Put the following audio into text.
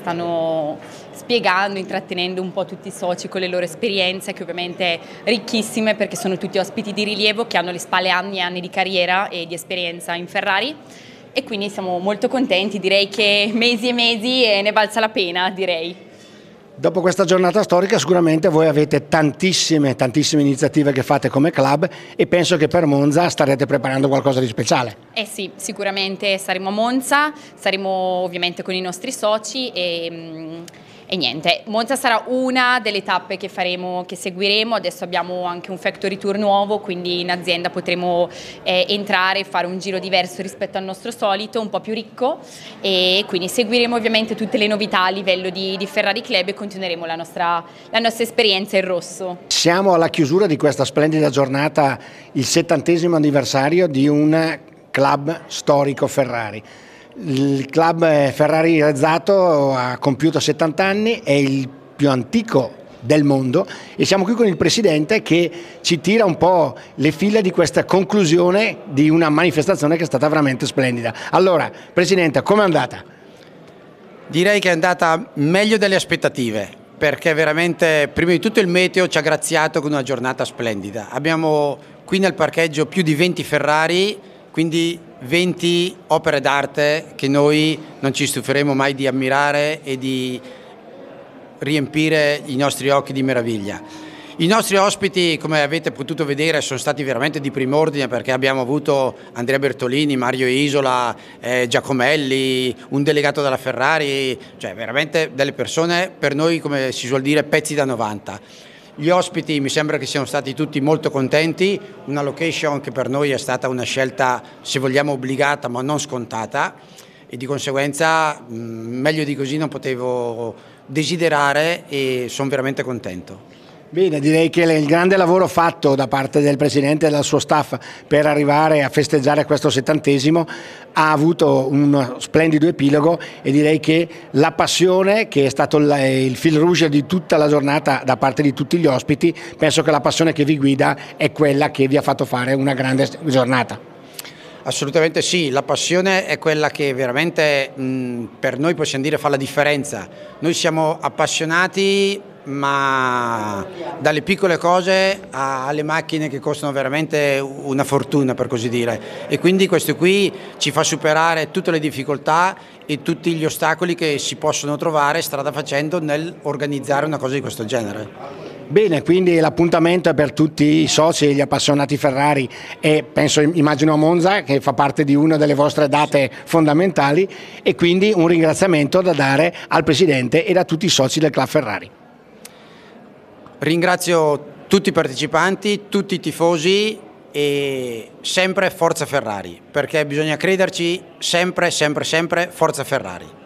stanno spiegando, intrattenendo un po' tutti i soci con le loro esperienze, che ovviamente ricchissime perché sono tutti ospiti di rilievo che hanno alle spalle anni e anni di carriera e di esperienza in Ferrari, e quindi siamo molto contenti, direi che mesi e mesi e ne valsa la pena, direi. Dopo questa giornata storica sicuramente voi avete tantissime iniziative che fate come club, e penso che per Monza starete preparando qualcosa di speciale. Eh sì, sicuramente saremo a Monza, saremo ovviamente con i nostri soci e niente, Monza sarà una delle tappe che seguiremo. Adesso abbiamo anche un factory tour nuovo, quindi in azienda potremo entrare e fare un giro diverso rispetto al nostro solito, un po' più ricco, e quindi seguiremo ovviamente tutte le novità a livello di Ferrari Club e continueremo la nostra esperienza in rosso. Siamo alla chiusura di questa splendida giornata, il 70° anniversario di un club storico Ferrari. Il club Ferrari Rezzato ha compiuto 70 anni, è il più antico del mondo, e siamo qui con il presidente che ci tira un po' le fila di questa conclusione di una manifestazione che è stata veramente splendida. Allora, presidente, com'è andata? Direi che è andata meglio delle aspettative, perché veramente prima di tutto il meteo ci ha graziato con una giornata splendida. Abbiamo qui nel parcheggio più di 20 Ferrari, quindi 20 opere d'arte che noi non ci stuferemo mai di ammirare e di riempire i nostri occhi di meraviglia. I nostri ospiti, come avete potuto vedere, sono stati veramente di prim'ordine, perché abbiamo avuto Andrea Bertolini, Mario Isola, Giacomelli, un delegato della Ferrari, cioè veramente delle persone, per noi, come si suol dire, pezzi da 90. Gli ospiti mi sembra che siano stati tutti molto contenti, una location che per noi è stata una scelta, se vogliamo, obbligata ma non scontata, e di conseguenza meglio di così non potevo desiderare, e sono veramente contento. Bene, direi che il grande lavoro fatto da parte del presidente e del suo staff per arrivare a festeggiare questo 70° ha avuto un splendido epilogo, e direi che la passione, che è stato il fil rouge di tutta la giornata da parte di tutti gli ospiti, penso che la passione che vi guida è quella che vi ha fatto fare una grande giornata. Assolutamente sì, la passione è quella che veramente per noi, possiamo dire, fa la differenza. Noi siamo appassionati, ma dalle piccole cose alle macchine che costano veramente una fortuna, per così dire, e quindi questo qui ci fa superare tutte le difficoltà e tutti gli ostacoli che si possono trovare strada facendo nel organizzare una cosa di questo genere. Bene, quindi l'appuntamento è per tutti i soci e gli appassionati Ferrari, e immagino a Monza, che fa parte di una delle vostre date fondamentali, e quindi un ringraziamento da dare al presidente e a tutti i soci del Club Ferrari. Ringrazio tutti i partecipanti, tutti i tifosi, e sempre forza Ferrari, perché bisogna crederci sempre, sempre, sempre, forza Ferrari.